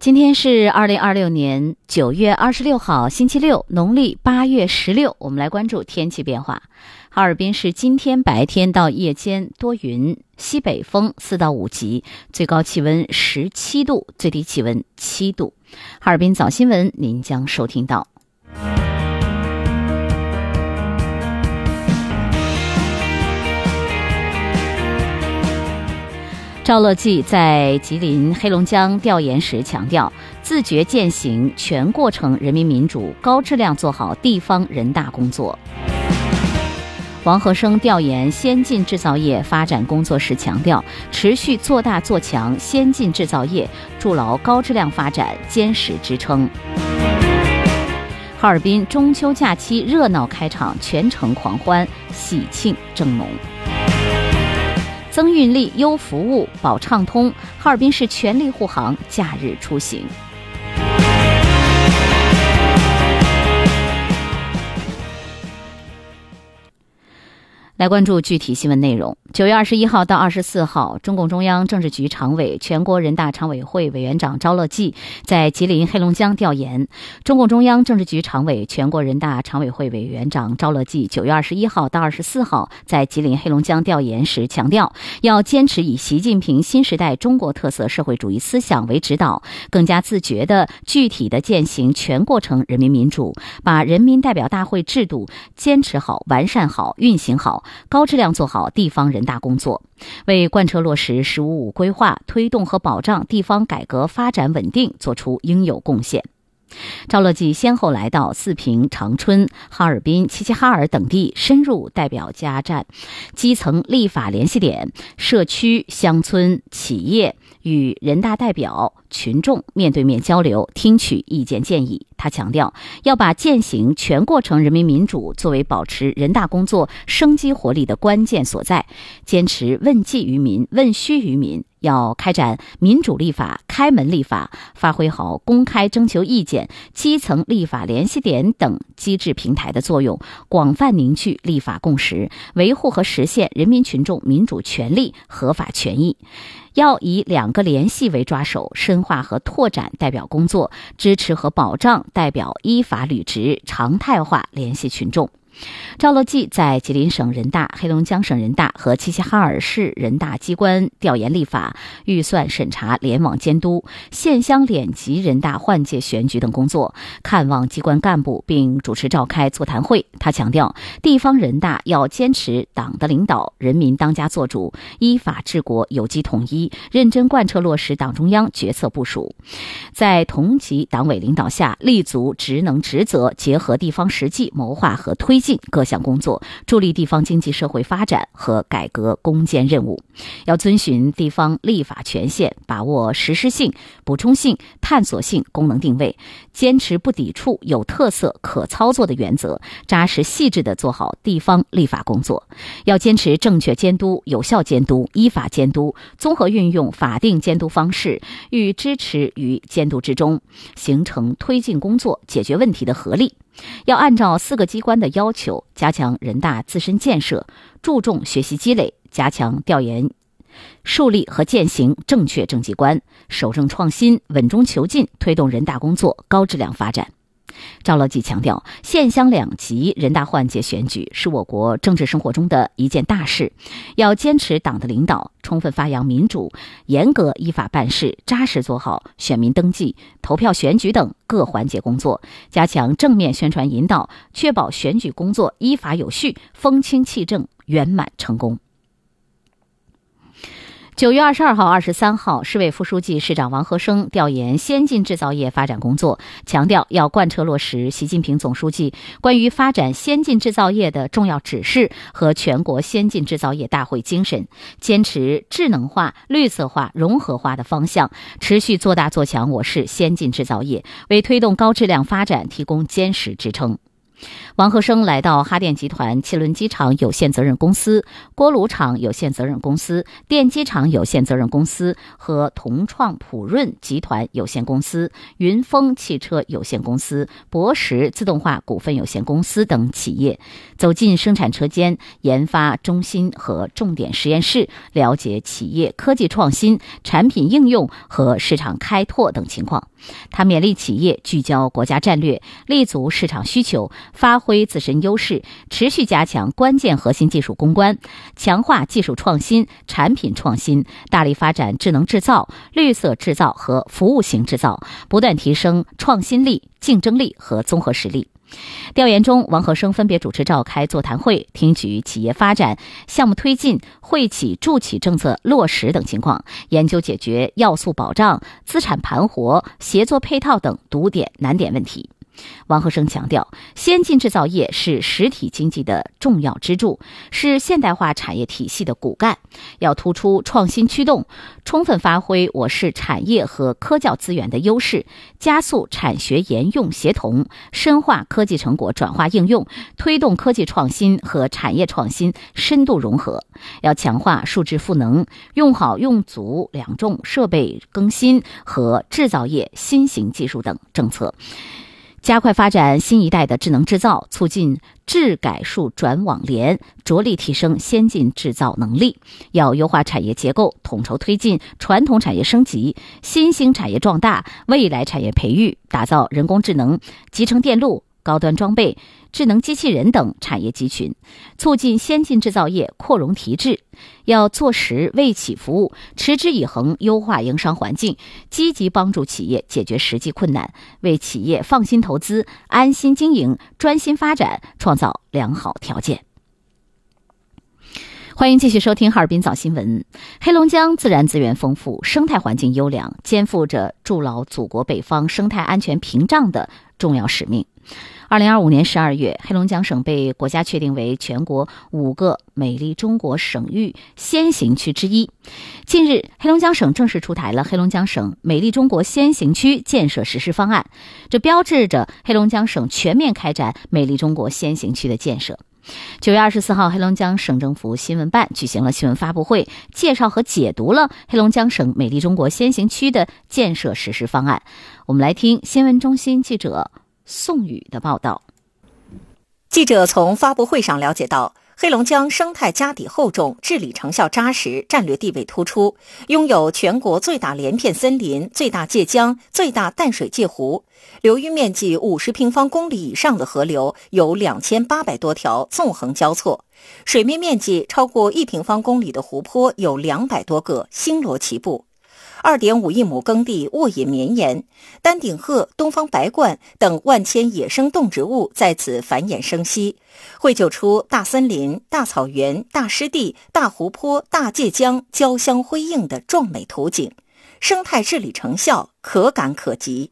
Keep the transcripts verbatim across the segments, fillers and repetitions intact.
今天是二零二六年九月二十六号，星期六，农历八月十六。我们来关注天气变化。哈尔滨市今天白天到夜间多云，西北风四到五级，最高气温十七度，最低气温七度。哈尔滨早新闻您将收听到。赵乐际在吉林、黑龙江调研时强调，自觉践行全过程人民民主，高质量做好地方人大工作。王和生调研先进制造业发展工作时强调，持续做大做强先进制造业，筑牢高质量发展坚实支撑。哈尔滨中秋假期热闹开场，全城狂欢，喜庆正浓。增运力、优服务、保畅通，哈尔滨市全力护航假日出行。来关注具体新闻内容。九月二十一号到二十四号，中共中央政治局常委、全国人大常委会委员长赵乐际在吉林、黑龙江调研。中共中央政治局常委、全国人大常委会委员长赵乐际九月二十一号到二十四号在吉林、黑龙江调研时强调，要坚持以习近平新时代中国特色社会主义思想为指导，更加自觉地、具体地践行全过程人民民主，把人民代表大会制度坚持好、完善好、运行好，高质量做好地方人大工作，为贯彻落实“十五五”规划，推动和保障地方改革发展稳定做出应有贡献。赵乐际先后来到四平、长春、哈尔滨、齐齐哈尔等地，深入代表家站、基层立法联系点、社区、乡村、企业，与人大代表、群众面对面交流，听取意见建议。他强调，要把践行全过程人民民主作为保持人大工作生机活力的关键所在，坚持问计于民、问需于民，要开展民主立法、开门立法，发挥好公开征求意见、基层立法联系点等机制平台的作用，广泛凝聚立法共识，维护和实现人民群众民主权利、合法权益。要以两个联系为抓手，深化和拓展代表工作，支持和保障代表依法履职，常态化联系群众。赵乐际在吉林省人大、黑龙江省人大和齐齐哈尔市人大机关调研立法、预算审查、联网监督、县乡两级人大换届选举等工作，看望机关干部并主持召开座谈会。他强调，地方人大要坚持党的领导、人民当家作主，依法治国、有机统一，认真贯彻落实党中央决策部署，在同级党委领导下，立足职能职责，结合地方实际，谋划和推进各项工作，助力地方经济社会发展和改革攻坚任务。要遵循地方立法权限，把握实施性、补充性、探索性功能定位，坚持不抵触、有特色、可操作的原则，扎实细致地做好地方立法工作。要坚持正确监督、有效监督、依法监督，综合运用法定监督方式，予支持于监督之中，形成推进工作、解决问题的合力。要按照四个机关的要求，加强人大自身建设，注重学习积累，加强调研树立和践行正确政绩观，守正创新，稳中求进，推动人大工作高质量发展。赵乐际强调，县乡两级人大换届选举是我国政治生活中的一件大事，要坚持党的领导，充分发扬民主，严格依法办事，扎实做好选民登记、投票选举等各环节工作，加强正面宣传引导，确保选举工作依法有序、风清气正、圆满成功。九月二十二号、二十三号，市委副书记、市长王和生调研先进制造业发展工作，强调要贯彻落实习近平总书记关于发展先进制造业的重要指示和全国先进制造业大会精神，坚持智能化、绿色化、融合化的方向，持续做大做强我市先进制造业，为推动高质量发展提供坚实支撑。 王和生来到哈电集团汽轮机厂有限责任公司、锅炉厂有限责任公司、电机厂有限责任公司和同创普润集团有限公司、云峰汽车有限公司、博时自动化股份有限公司等企业，走进生产车间、研发中心和重点实验室，了解企业科技创新、产品应用和市场开拓等情况。他勉励企业聚焦国家战略，立足市场需求，发挥自身优势，持续加强关键核心技术攻关，强化技术创新、产品创新，大力发展智能制造、绿色制造和服务型制造，不断提升创新力、竞争力和综合实力。调研中，王和生分别主持召开座谈会，听取企业发展、项目推进、惠企助企政策落实等情况，研究解决要素保障、资产盘活、协作配套等堵点难点问题。王和生强调，先进制造业是实体经济的重要支柱，是现代化产业体系的骨干，要突出创新驱动，充分发挥我市产业和科教资源的优势，加速产学研用协同，深化科技成果转化应用，推动科技创新和产业创新深度融合。要强化数质赋能，用好用足两重设备更新和制造业新型技术等政策，加快发展新一代的智能制造，促进智改数转网联，着力提升先进制造能力。要优化产业结构，统筹推进传统产业升级、新兴产业壮大、未来产业培育，打造人工智能、集成电路、高端装备、智能机器人等产业集群，促进先进制造业扩容提质。要做实为企服务，持之以恒优化营商环境，积极帮助企业解决实际困难，为企业放心投资、安心经营、专心发展创造良好条件。欢迎继续收听哈尔滨早新闻。黑龙江自然资源丰富，生态环境优良，肩负着筑牢祖国北方生态安全屏障的重要使命。二零二五年十二月，黑龙江省被国家确定为全国五个美丽中国省域先行区之一。近日，黑龙江省正式出台了黑龙江省美丽中国先行区建设实施方案，这标志着黑龙江省全面开展美丽中国先行区的建设。九月二十四号，黑龙江省政府新闻办举行了新闻发布会，介绍和解读了黑龙江省美丽中国先行区的建设实施方案。我们来听新闻中心记者宋宇的报道。 记者从发布会上了解到，黑龙江生态家底厚重，治理成效扎实，战略地位突出，拥有全国最大连片森林、最大界江、最大淡水界湖，流域面积五十平方公里以上的河流有两千八百多条，纵横交错；水面面积超过一平方公里的湖泊有两百多个，星罗棋布。二点五亿亩耕地沃野绵延，丹顶鹤、东方白鹳等万千野生动植物在此繁衍生息，绘就出大森林、大草原、大湿地、大湖泊、大界江交相辉映的壮美图景，生态治理成效可感可及。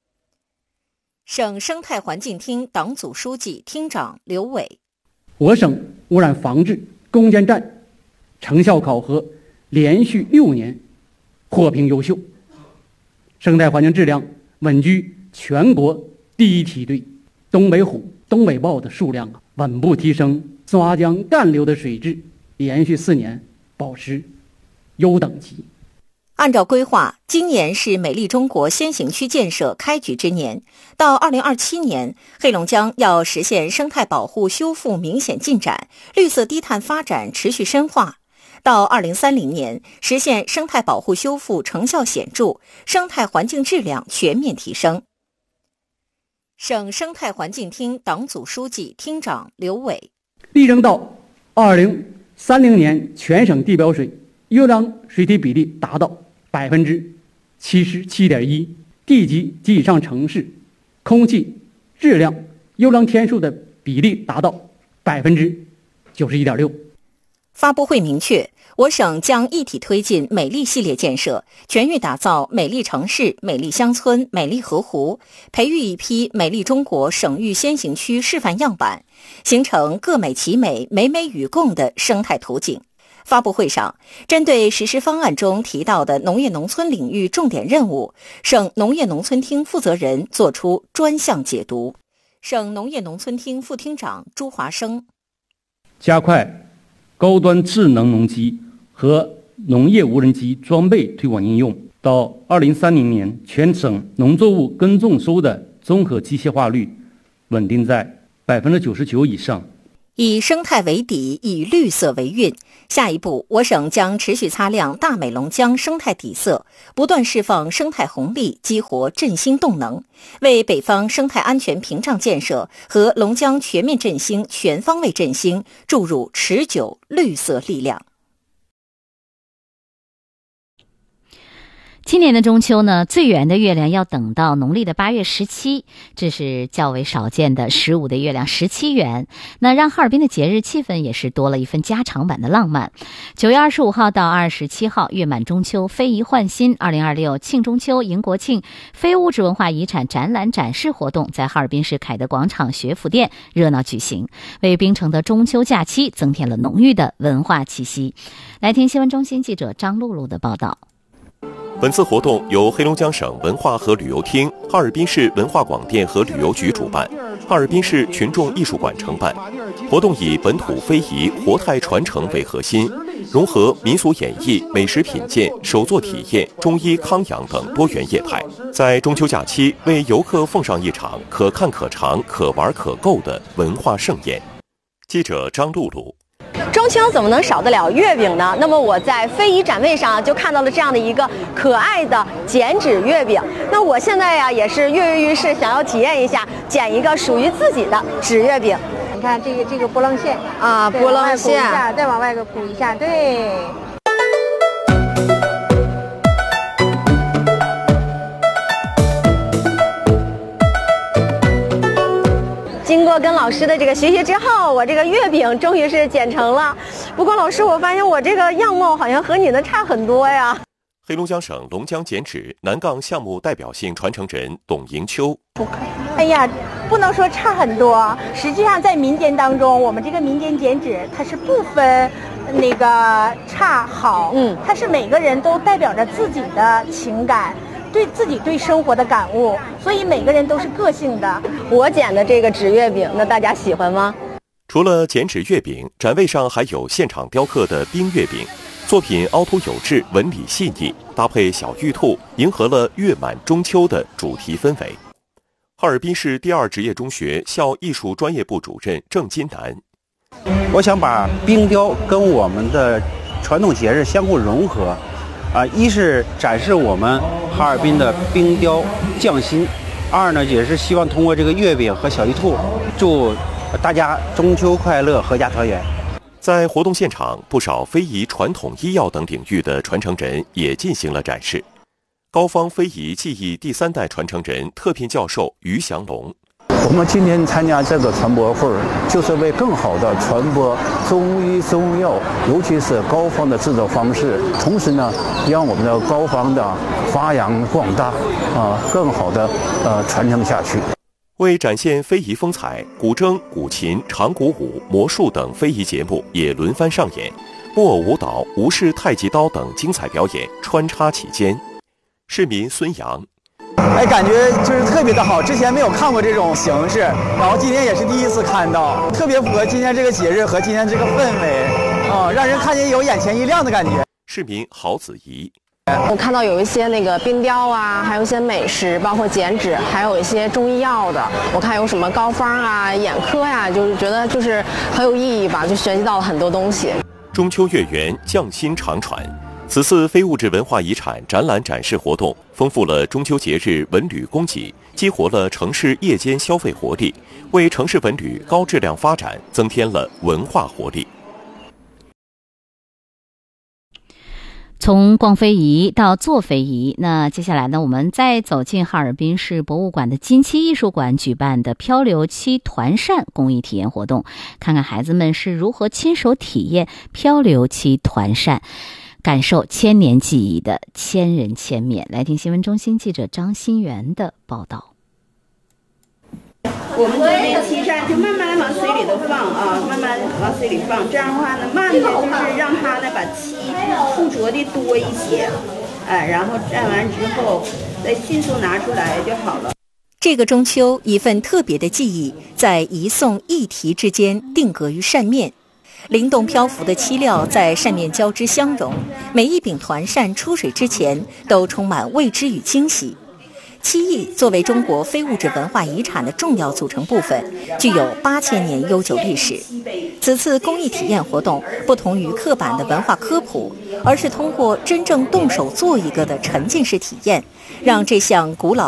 省生态环境厅党组书记、厅长刘伟： 我省污染防治攻坚战成效考核连续六年获评优秀，生态环境质量稳居全国第一梯队，东北虎、东北豹的数量稳步提升，松花江干流的水质连续四年保持优等级。 按照规划，今年是美丽中国先行区建设开局之年，到二零二七年，黑龙江要实现生态保护修复明显进展，绿色低碳发展持续深化。到二零三零年，实现生态保护修复成效显著，生态环境质量全面提升。省生态环境厅党组书记、厅长刘伟： 力争到二零三零年全省地表水优良水体比例达到百分之七十七点一，地级及以上城市空气质量优良天数的比例达到百分之九十一点六。 发布会明确，我省将一体推进美丽系列建设，全域打造美丽城市、美丽乡村、美丽河湖，培育一批美丽中国省域先行区示范样板，形成各美其美、美美与共的生态图景。发布会上，针对实施方案中提到的农业农村领域重点任务，省农业农村厅负责人作出专项解读。 省农业农村厅副厅长朱华生。 加快高端智能农机和农业无人机装备推广应用，到二零三零年，全省农作物耕种收的综合机械化率稳定在百分之九十九以上。 以生态为底，以绿色为运。下一步，我省将持续擦亮大美龙江生态底色，不断释放生态红利，激活振兴动能，为北方生态安全屏障建设和龙江全面振兴、全方位振兴注入持久绿色力量。 今年的中秋呢，最圆的月亮要等到农历的八月十七，这是较为少见的十五的月亮十七圆。那让哈尔滨的节日气氛也是多了一份加长版的浪漫。九月二十五号到二十七号，月满中秋，非遗焕新二零二六庆中秋、迎国庆非物质文化遗产展览展示活动在哈尔滨市凯德广场学府店热闹举行，为槟城的中秋假期增添了浓郁的文化气息。来听新闻中心记者张露露的报道。 本次活动由黑龙江省文化和旅游厅、哈尔滨市文化广电和旅游局主办，哈尔滨市群众艺术馆承办。活动以本土非遗活态传承为核心，融合民俗演绎、美食品鉴、手作体验、中医康养等多元业态，在中秋假期为游客奉上一场可看可尝、可玩可购的文化盛宴。记者张露露。 中秋怎么能少得了月饼呢？那么我在非遗展位上就看到了这样的一个可爱的剪纸月饼。那我现在呀也是跃跃欲试，想要体验一下剪一个属于自己的纸月饼。 你看这个这个波浪线啊，波浪线， 再往外鼓一下，对。 经过跟老师的这个学习之后，我这个月饼终于是剪成了。不过老师，我发现我这个样貌好像和你的差很多呀。 黑龙江省龙江剪纸南杠项目代表性传承人董迎秋。 哎呀，不能说差很多，实际上在民间当中，我们这个民间剪纸它是不分那个差好，嗯，它是每个人都代表着自己的情感。对自己对生活的感悟，所以每个人都是个性的。 我剪的这个纸月饼，那大家喜欢吗？ 除了剪纸月饼，展位上还有现场雕刻的冰月饼，作品凹凸有致，纹理细腻，搭配小玉兔，迎合了月满中秋的主题氛围。哈尔滨市第二职业中学校艺术专业部主任郑金南， 我想把冰雕跟我们的传统节日相互融合。啊，一是展示我们哈尔滨的冰雕匠心，二呢也是希望通过这个月饼和小玉兔，祝大家中秋快乐，阖家团圆。 在活动现场，不少非遗、传统医药等领域的传承人也进行了展示。高方非遗技艺第三代传承人、特聘教授于祥龙。 我们今天参加这个传播会，就是为更好的传播中医中药，尤其是膏方的制作方式，同时呢，让我们的膏方的发扬光大，啊，更好的呃传承下去。 为展现非遗风采，古筝、古琴、长鼓舞、魔术等非遗节目也轮番上演，木偶舞蹈、吴氏太极刀等精彩表演穿插其间。市民孙阳。 哎，感觉就是特别的好，之前没有看过这种形式，然后今天也是第一次看到，特别符合今天这个节日和今天这个氛围，嗯，让人看见有眼前一亮的感觉。 市民郝子怡， 我看到有一些那个冰雕啊，还有一些美食，包括剪纸，还有一些中医药的，我看有什么膏方啊、眼科呀、啊，就是觉得就是很有意义吧，就学习到了很多东西。 中秋月圆，匠心长传。此次非物质文化遗产展览展示活动，丰富了中秋节日文旅供给，激活了城市夜间消费活力，为城市文旅高质量发展增添了文化活力。 从逛非遗到做非遗，那接下来呢，我们再走进哈尔滨市博物馆的金漆艺术馆举办的漂流漆团扇公益体验活动，看看孩子们是如何亲手体验漂流漆团扇，感受千年记忆的千人千面。来听新闻中心记者张新元的报道。 我们做这个漆扇就慢慢往水里头放啊，慢慢往水里放，这样的话呢，慢的就是让它呢把漆附着的多一些，哎，然后蘸完之后再迅速拿出来就好了。 这这个中秋，一份特别的记忆在一宋一题之间定格于扇面。灵动漂浮的漆料在扇面交织相融，每一柄团扇出水之前都充满未知与惊喜。漆艺作为中国非物质文化遗产的重要组成部分，具有八千年悠久历史。此次工艺体验活动不同于刻板的文化科普，而是通过真正动手做一个的沉浸式体验，让这项古老